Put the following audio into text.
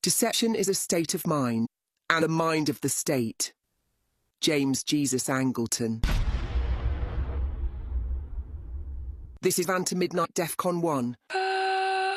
Deception is a state of mind, and the mind of the state. James Jesus Angleton. This is Van to Midnight DEFCON 1.